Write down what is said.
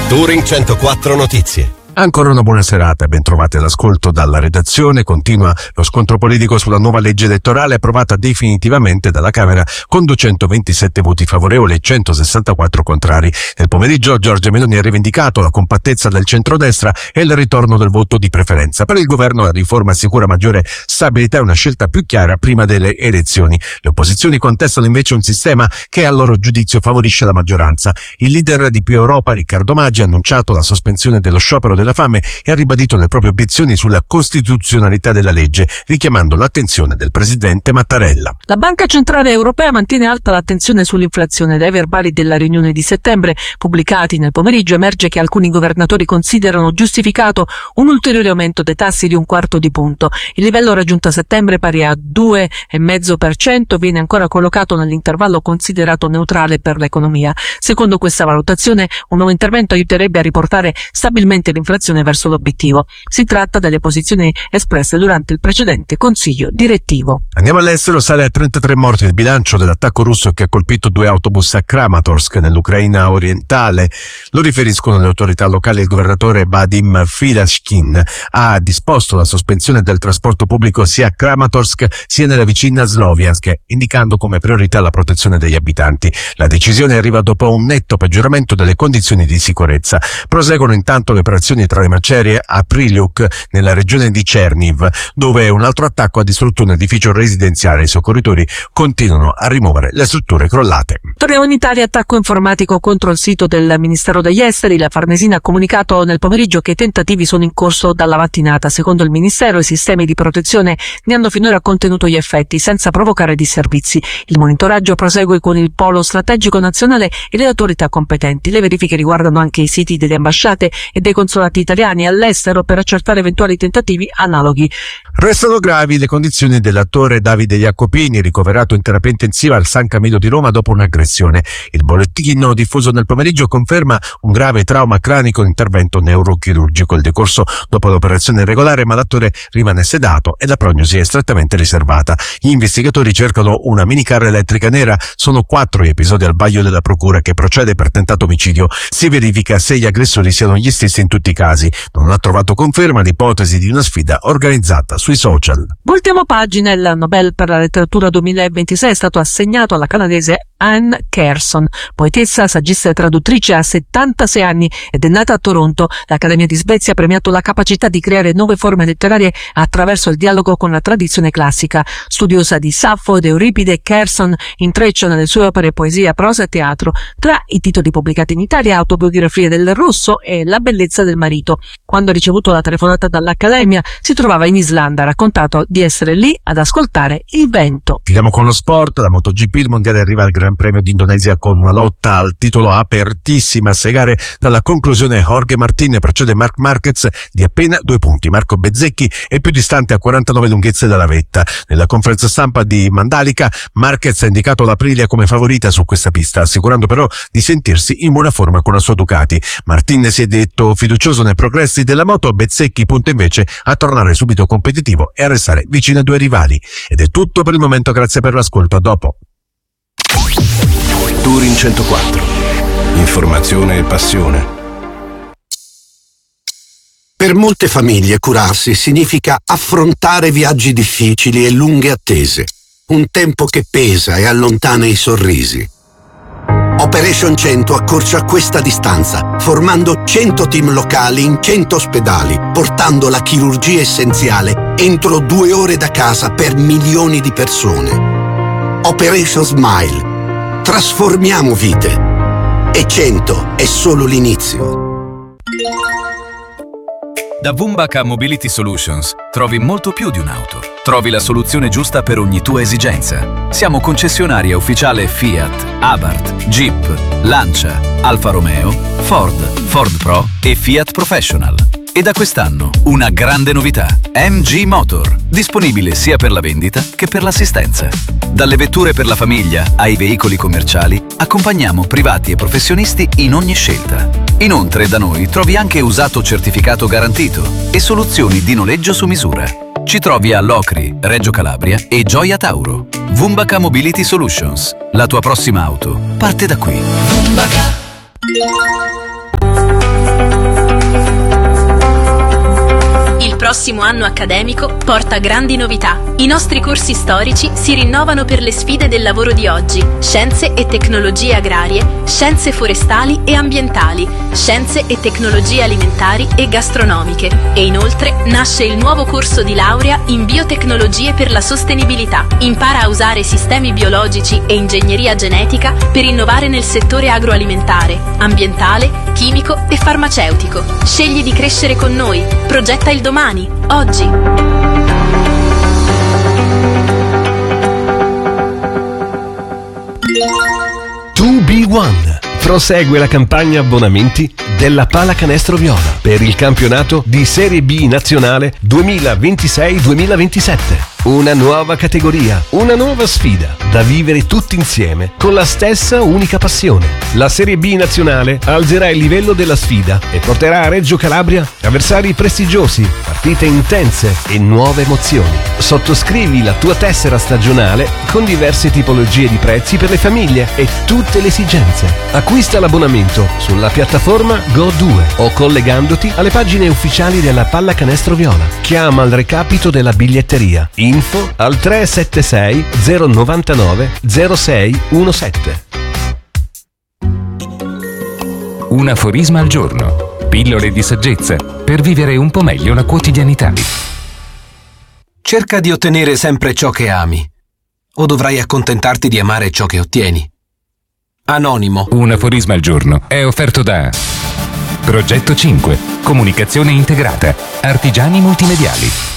Touring 104 Notizie. Ancora una buona serata, ben trovati all'ascolto dalla redazione. Continua lo scontro politico sulla nuova legge elettorale approvata definitivamente dalla Camera con 227 voti favorevoli e 164 contrari. Nel pomeriggio Giorgia Meloni ha rivendicato la compattezza del centrodestra e il ritorno del voto di preferenza. Per il governo la riforma assicura maggiore stabilità e una scelta più chiara prima delle elezioni. Le opposizioni contestano invece un sistema che a loro giudizio favorisce la maggioranza. Il leader di Più Europa, Riccardo Maggi, ha annunciato la sospensione dello sciopero della fame e ha ribadito le proprie obiezioni sulla costituzionalità della legge, richiamando l'attenzione del presidente Mattarella. La Banca Centrale Europea mantiene alta l'attenzione sull'inflazione. Dai verbali della riunione di settembre pubblicati nel pomeriggio emerge che alcuni governatori considerano giustificato un ulteriore aumento dei tassi di 1/4 di punto. Il livello raggiunto a settembre, pari a 2,5%, viene ancora collocato nell'intervallo considerato neutrale per l'economia. Secondo questa valutazione, un nuovo intervento aiuterebbe a riportare stabilmente l'inflazione verso l'obiettivo. Si tratta delle posizioni espresse durante il precedente consiglio direttivo. Andiamo all'estero. Sale a 33 morti il bilancio dell'attacco russo che ha colpito 2 autobus a Kramatorsk nell'Ucraina orientale. Lo riferiscono le autorità locali. Il governatore Vadim Filashkin ha disposto la sospensione del trasporto pubblico sia a Kramatorsk sia nella vicina Sloviansk, indicando come priorità la protezione degli abitanti. La decisione arriva dopo un netto peggioramento delle condizioni di sicurezza. Proseguono intanto le operazioni tra le macerie a Priliuk nella regione di Cherniv, dove un altro attacco ha distrutto un edificio residenziale. I soccorritori continuano a rimuovere le strutture crollate. Torniamo in Italia. Attacco informatico contro il sito del Ministero degli Esteri. La Farnesina ha comunicato nel pomeriggio che i tentativi sono in corso dalla mattinata. Secondo il Ministero, i sistemi di protezione ne hanno finora contenuto gli effetti senza provocare disservizi. Il monitoraggio prosegue con il Polo Strategico Nazionale e le autorità competenti. Le verifiche riguardano anche i siti delle ambasciate e dei consolati italiani all'estero per accertare eventuali tentativi analoghi. Restano gravi le condizioni dell'attore Davide Jacopini, ricoverato in terapia intensiva al San Camillo di Roma dopo un'aggressione. Il bollettino diffuso nel pomeriggio conferma un grave trauma cranico e intervento neurochirurgico. Il decorso dopo l'operazione regolare, ma l'attore rimane sedato e la prognosi è strettamente riservata. Gli investigatori cercano una minicar elettrica nera. Sono 4 gli episodi al vaglio della procura, che procede per tentato omicidio. Si verifica se gli aggressori siano gli stessi in tutti i casi. Non ha trovato conferma l'ipotesi di una sfida organizzata sui social. Voltiamo pagina. Il Nobel per la letteratura 2026 è stato assegnato alla canadese Anne Carson, poetessa, saggista e traduttrice. Ha 76 anni ed è nata a Toronto. L'Accademia di Svezia ha premiato la capacità di creare nuove forme letterarie attraverso il dialogo con la tradizione classica. Studiosa di Saffo ed Euripide, Carson intreccia nelle sue opere poesia, prosa e teatro. Tra i titoli pubblicati in Italia, Autobiografia del Russo e La bellezza del marito. Quando ha ricevuto la telefonata dall'Accademia, si trovava in Islanda. Ha raccontato di essere lì ad ascoltare il vento. Chiudiamo con lo sport. La MotoGP, il mondiale arriva al Gran Premio d'Indonesia con una lotta al titolo apertissima. A 6 gare dalla conclusione, Jorge Martin precede Marc Marquez di appena 2 punti. Marco Bezzecchi è più distante a 49 lunghezze dalla vetta. Nella conferenza stampa di Mandalika, Marquez ha indicato l'Aprilia come favorita su questa pista, assicurando però di sentirsi in buona forma con la sua Ducati. Martin si è detto fiducioso nei progressi della moto. Bezzecchi punta invece a tornare subito competitivo e a restare vicino ai 2 rivali. Ed è tutto per il momento, grazie per l'ascolto, a dopo. Touring 104. Informazione e passione. Per molte famiglie curarsi significa affrontare viaggi difficili e lunghe attese, un tempo che pesa e allontana i sorrisi. Operation 100 accorcia questa distanza, formando 100 team locali in 100 ospedali, portando la chirurgia essenziale entro 2 ore da casa per milioni di persone. Operation Smile. Trasformiamo vite. E 100 è solo l'inizio. Da Vumbaka Mobility Solutions trovi molto più di un'auto. Trovi la soluzione giusta per ogni tua esigenza. Siamo concessionaria ufficiale Fiat, Abarth, Jeep, Lancia, Alfa Romeo, Ford Pro e Fiat Professional. E da quest'anno una grande novità: MG Motor, disponibile sia per la vendita che per l'assistenza. Dalle vetture per la famiglia ai veicoli commerciali, accompagniamo privati e professionisti in ogni scelta. Inoltre da noi trovi anche usato certificato garantito e soluzioni di noleggio su misura. Ci trovi a Locri, Reggio Calabria e Gioia Tauro. Vumbaka Mobility Solutions. La tua prossima auto parte da qui. Vumbaka. Il prossimo anno accademico porta grandi novità. I nostri corsi storici si rinnovano per le sfide del lavoro di oggi: scienze e tecnologie agrarie, scienze forestali e ambientali, scienze e tecnologie alimentari e gastronomiche. E inoltre nasce il nuovo corso di laurea in biotecnologie per la sostenibilità. Impara a usare sistemi biologici e ingegneria genetica per innovare nel settore agroalimentare, ambientale, chimico e farmaceutico. Scegli di crescere con noi. Progetta il domani, oggi. To Be One. Prosegue la campagna abbonamenti della Pallacanestro Viola per il campionato di Serie B nazionale 2026-2027. Una nuova categoria, una nuova sfida da vivere tutti insieme con la stessa unica passione. La Serie B nazionale alzerà il livello della sfida e porterà a Reggio Calabria avversari prestigiosi, partite intense e nuove emozioni. Sottoscrivi la tua tessera stagionale con diverse tipologie di prezzi per le famiglie e tutte le esigenze. Acquista l'abbonamento sulla piattaforma Go2 o collegandoti alle pagine ufficiali della Pallacanestro Viola. Chiama al recapito della biglietteria. Info al 376 099 0617. Un aforisma al giorno. Pillole di saggezza per vivere un po' meglio la quotidianità. Cerca di ottenere sempre ciò che ami, o dovrai accontentarti di amare ciò che ottieni. Anonimo. Un aforisma al giorno è offerto da Progetto 5, comunicazione integrata, artigiani multimediali.